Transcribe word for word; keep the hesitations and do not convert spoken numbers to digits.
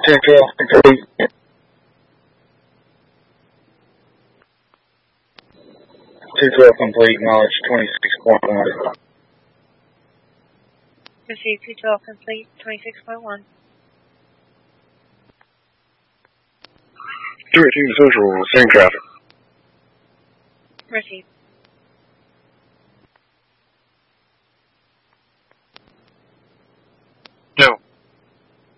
two twelve complete. two twelve complete, knowledge twenty-six point one. Receive two twelve complete, twenty-six point one. two eighteen Central, same traffic. Receive.